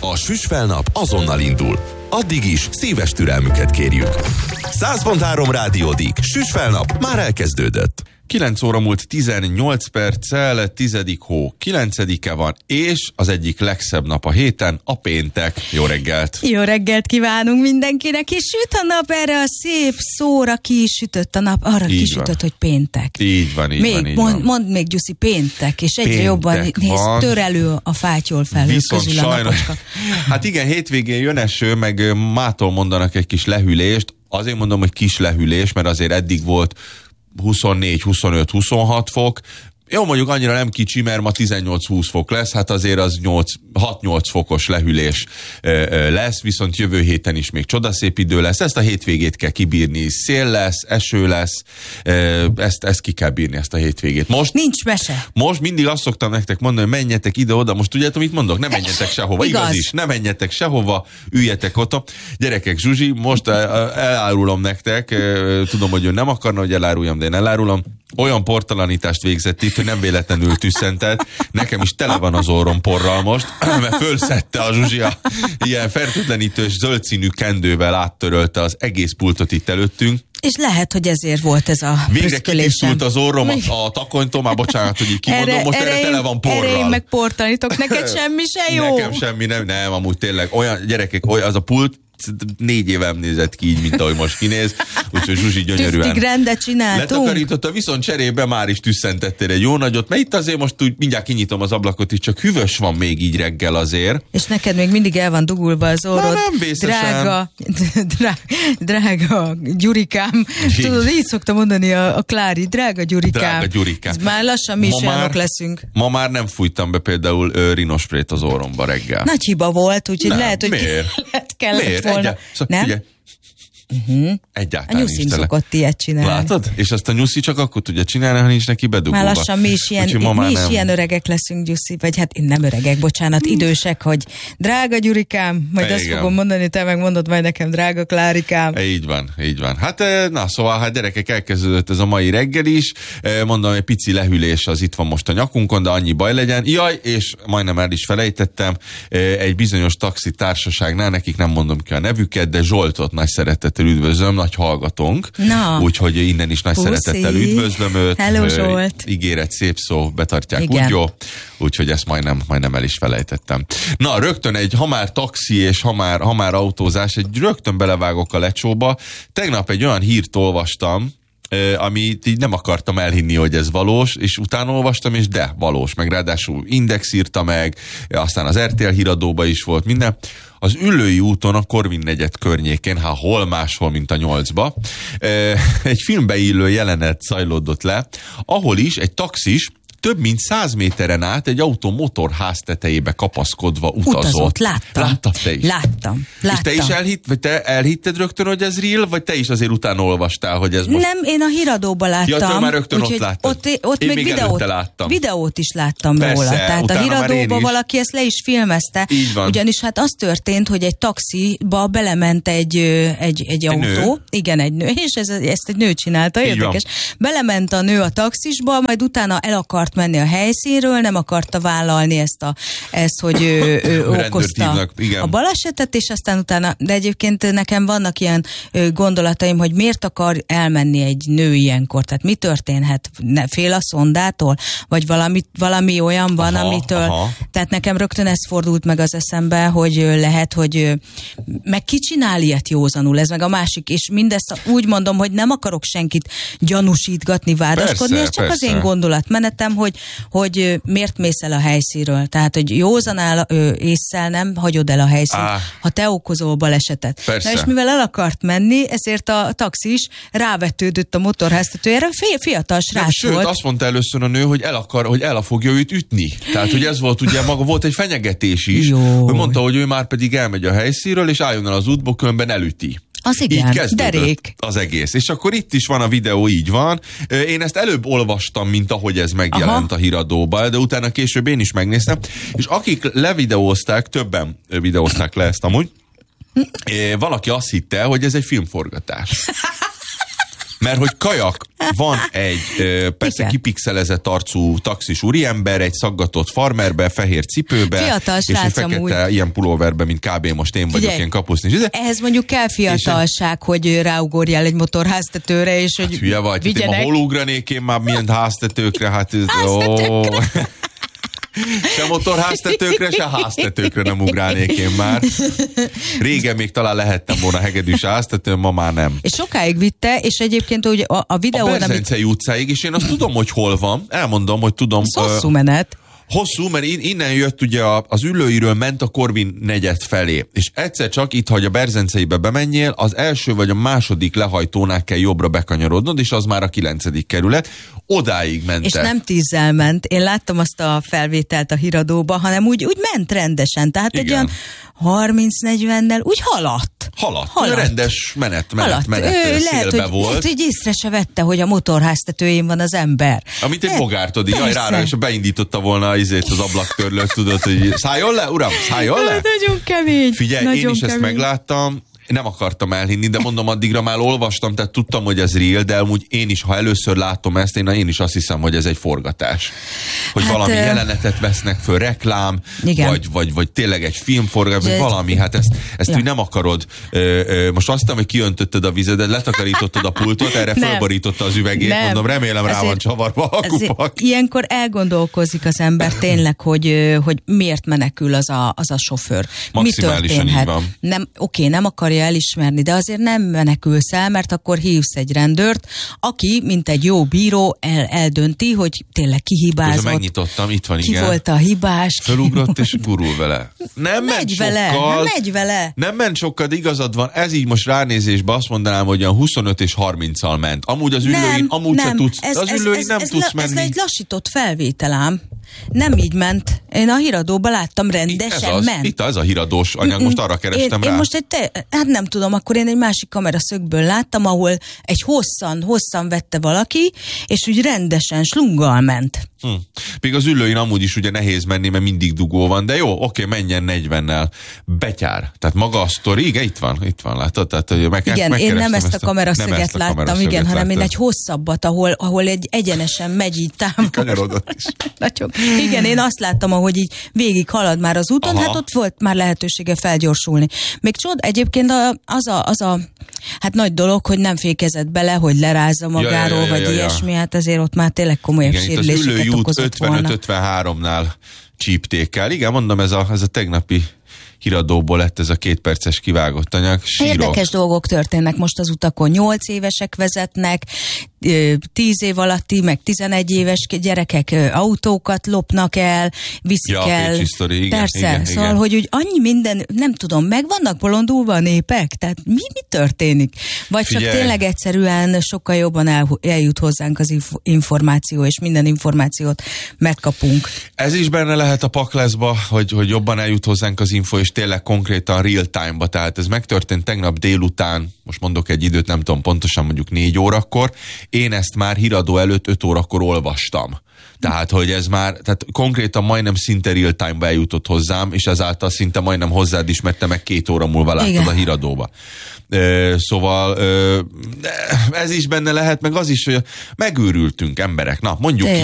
A Süsfelnap azonnal indul. Addig is szíves türelmüket kérjük. 100.3 Rádiódik. Süsfelnap már elkezdődött. 9 óra múlt 18 perccel, 10. hó 9-e van, és az egyik legszebb nap a héten, a péntek. Jó reggelt! Jó reggelt kívánunk mindenkinek, és süt a nap erre a szép szóra, ki is sütött a nap, arra Így kisütött, van. hogy péntek. Így van, így még, van, így van. Mondd még, Gyuszi, péntek, és egyre Péntek jobban van. tör elő a fátyol felől Viszont közül a sajnos, napocska. hát igen, hétvégén jön eső, meg mától mondanak egy kis lehűlést. Azért mondom, hogy kis lehűlés, mert azért eddig volt 24, 25, 26 fok. Jó, mondjuk annyira nem kicsi, mert ma 18-20 fok lesz, hát azért az 6-8 fokos lehűlés lesz, viszont jövő héten is még csodaszép idő lesz. Ezt a hétvégét kell kibírni, szél lesz, eső lesz, ezt ki kell bírni, ezt a hétvégét. Most Nincs mese. Most mindig azt szoktam nektek mondani, hogy menjetek ide-oda, most tudjátok, mit mondok? Nem menjetek sehova, igaz is, nem menjetek sehova, üljetek ott. Gyerekek, Zsuzsi, most elárulom nektek, tudom, hogy ő nem akarna, hogy eláruljam, de én elárulom. Olyan portalanítást végzett itt, hogy nem véletlenül tüsszentett. Nekem is tele van az orrom porral most, mert fölszedte a Zsuzsi ilyen fertőtlenítős zöld színű kendővel áttörölte az egész pultot itt előttünk. És lehet, hogy ezért volt ez a Végre kitisztult az orrom a takonytól, már bocsánat, hogy így kimondom, most erre tele van porral. Erre én meg portalanítok, neked semmi se jó. Nekem semmi nem, amúgy tényleg olyan gyerekek, az a pult 4 éve nézett ki így, mint ahogy most kinéz, úgyhogy Zsuzsi gyönyörűen Tüsztig rendet csináltunk. letakarította, viszont cserébe már is tüsszentettél egy jó nagyot, mert itt azért most úgy mindjárt kinyitom az ablakot, és csak hűvös van még így reggel azért. És neked még mindig el van dugulva az orrod. Nem vészesen. Drága Gyurikám. Tudod, így szoktam mondani a Klári, drága Gyurikám. Drága Gyurikám. Ez már lassan mi is olyanok leszünk. Ma már nem fújtam be például rinosprét az orromba reggel. Nagy hiba volt, úgyhogy Nem, lehet, hogy kellett Miért? volna. Nem? Figyelj. A Egyáltalán nyuszim nincs tele. szokott ilyet csinálni. Látod? És azt a nyuszi csak akkor tudja csinálni, ha nincs neki bedugulva. Már lassan mi is ilyen öregek leszünk, Gyuszi, vagy hát én nem öregek, bocsánat, idősek, hogy drága Gyurikám, majd azt fogom mondani, te meg mondod majd nekem, drága Klárikám. Így van. Hát na, szóval hát gyerekek, elkezdődött ez a mai reggel is. Mondom, egy pici lehűlés az itt van most a nyakunkon, de annyi baj legyen. Jaj, és majdnem el is felejtettem, egy bizonyos taxi társaságnál, nekik nem mondom ki a nevüket, de Zsoltot nagy szeretettel üdvözlöm, nagy hallgatónk. Úgyhogy innen is nagy szeretettel üdvözlöm őt. Hello, Zsolt. Ígéret, szép szó, betartják. Igen. Úgy jó. Úgyhogy ezt majdnem el is felejtettem. Na, rögtön ha már taxi és ha már autózás, rögtön belevágok a lecsóba. Tegnap egy olyan hírt olvastam, amit így nem akartam elhinni, hogy ez valós, és utána olvastam, és de valós, meg ráadásul Index írta meg, aztán az RTL híradóba is volt minden. Az Üllői úton, a Korvin negyed környékén, hol máshol, mint a 8-ba, egy filmbe illő jelenet zajlódott le, ahol is egy taxis több mint 100 méteren át egy autó motorház tetejébe kapaszkodva utazott. Láttad te is? Láttam. És te is te elhitted rögtön, hogy ez real, vagy te is azért utána olvastál, hogy ez most... Nem, én a híradóban láttam. Ja, te már rögtön ott láttad. Ott én még videót is láttam Persze, róla. Tehát a híradóban valaki ezt le is filmezte. Így van. Ugyanis hát az történt, hogy egy taxiba belement egy autó. Nő. Igen, egy nő. És ezt egy nő csinálta, érdekes. Belement a nő a taxisba, majd utána el akart menni a helyszínről, nem akarta vállalni ezt hogy ő okozta a balesetet, és aztán utána, de egyébként nekem vannak ilyen gondolataim, hogy miért akar elmenni egy nő ilyenkor, tehát mi történhet? Fél a szondától? Vagy valami olyan van, amitől, tehát nekem rögtön ez fordult meg az eszembe, hogy lehet, hogy meg ki csinál ilyet józanul, ez meg a másik, és mindezt úgy mondom, hogy nem akarok senkit gyanúsítgatni, vádaskodni, ez csak az én gondolatmenetem, hogy miért mész el a helyszínről. Tehát, hogy józan ésszel nem hagyod el a helyszínt, ha te okozol balesetet. Na, és mivel el akart menni, ezért a taxis rávetődött a motorháztetőjére, fiatal srác volt. Sőt, azt mondta először a nő, hogy el fogja őt ütni. Tehát, hogy ez volt ugye maga, volt egy fenyegetés is, hogy mondta, hogy ő már pedig elmegy a helyszínről, és álljon el az útba, különben elüti. Az igen, derék. Az egész. És akkor itt is van a videó, így van. Én ezt előbb olvastam, mint ahogy ez megjelent a híradóban, de utána később én is megnéztem. És akik levideózták, többen videózták le ezt amúgy, valaki azt hitte, hogy ez egy filmforgatás. Mert hogy kajak, van egy persze kipixelezett arcú taxis úriember, egy szaggatott farmerbe, fehér cipőbe, fiatal és egy fekete ilyen pulóverbe, mint kb. Most én vagyok, ilyen kapusznis. Ehhez mondjuk kell fiatalság, hogy ráugorjál egy motorháztetőre, és hogy hülye vagy, vigyenek. Hát én ma hol ugranék én már milyen háztetőkre, hát ez... Se motorháztetőkre, se háztetőkre nem ugrálnék én már. Régen még talán lehettem volna hegedűs háztetőn, ma már nem. És sokáig vitte, és egyébként ugye a videón... A Berzencei utcáig, és én azt tudom, hogy hol van. Elmondom, hogy tudom. Hosszú menet. Hosszú, mert innen jött ugye az Üllőiről ment a Korvin negyed felé. És egyszer csak itt, hogy a Berzenceibe bemenjél, az első vagy a második lehajtónál kell jobbra bekanyarodnod, és az már a 9. kerület. Odáig mentek. És nem 10-zel ment. Én láttam azt a felvételt a híradóba, hanem úgy ment rendesen. Tehát igen. Egy olyan 30-40-nel úgy haladt. Rendes menet szélbe volt. Lehet, hogy észre se vette, hogy a motorháztetőjén van az ember. Amit egy bogártod, rára, és beindította volna az ablaktörlőt, tudod, hogy szálljon le, uram, szálljon le. Nagyon kemény. Figyelj, nagyon én is kemény. Ezt megláttam, nem akartam elhinni, de mondom, addigra már olvastam, tehát tudtam, hogy ez real, de amúgy én is, ha először látom ezt, én is azt hiszem, hogy ez egy forgatás. Hogy hát, valami jelenetet vesznek föl, reklám, vagy tényleg egy filmforgatás, vagy valami, hát ezt úgy nem akarod. Most azt hiszem, hogy kiöntötted a vizedet, letakarítottad a pultot, erre fölborította az üvegét, mondom, remélem rá van csavarva a kupak. Ilyenkor elgondolkozik az ember tényleg, hogy miért menekül az a sofőr. Mi történhet? Nem akarja elismerni, de azért nem menekülsz el, mert akkor hívsz egy rendőrt, aki, mint egy jó bíró, eldönti, hogy tényleg ki hibázott. Megnyitottam, itt van, igen. Ki volt a hibás. Fölugrott és gurul vele. Nem megy vele. Nem ment sokkal, de igazad van. Ez így most ránézésben azt mondanám, hogy olyan 25 és 30-al ment. Amúgy az Üllőin se tudsz. Az Üllőin nem tudsz menni. Ez egy lassított felvételám. Nem így ment. Én a híradóban láttam, rendesen ment. Itt ez a híradós anyag, most arra kerestem rá. Én most hát nem tudom, akkor én egy másik kameraszögből láttam, ahol egy hosszan vette valaki, és úgy rendesen slunggal ment. Még az Üllőin amúgy is ugye nehéz menni, mert mindig dugó van, de jó, oké, menjen 40-nel. Betyár. Tehát maga a sztori, igen, itt van, látod? Tehát, igen, én nem ezt a kameraszöget láttam, igen, hanem én egy hosszabbat, ahol egy egyenesen megy így távol. Igen, én azt láttam, ahogy így végig halad már az úton, hát ott volt már lehetősége felgyorsulni. Még egyébként az a hát nagy dolog, hogy nem fékezett bele, hogy lerázza magáról, vagy ilyesmi, hát azért ott már tényleg komolyabb sérüléseket okozott volna. 55-53-nál csípték el. Igen, mondom, ez a tegnapi híradóból lett ez a 2 perces kivágott anyag. Sírok. Érdekes dolgok történnek most az utakon. 8 évesek vezetnek, 10 év alatti, meg 11 éves gyerekek autókat lopnak el, viszik el. Sztori, igen, persze, szóval, hogy úgy annyi minden, nem tudom, meg vannak bolondulva a népek? Tehát mi történik? Vagy csak tényleg egyszerűen sokkal jobban eljut hozzánk az információ, és minden információt megkapunk. Ez is benne lehet a pakleszba, hogy jobban eljut hozzánk az info, és tényleg konkrétan real time-ba, tehát ez megtörtént tegnap délután, most mondok egy időt, nem tudom pontosan, mondjuk 4 órakor, én ezt már híradó előtt 5 órakor olvastam. Tehát, hogy ez már, tehát konkrétan majdnem szinte real time-ba eljutott hozzám, és ezáltal szinte majdnem hozzád is, mert te meg 2 óra múlva láttad a híradóba. Szóval ez is benne lehet, meg az is, hogy megőrültünk emberek. Na, mondjuk ki.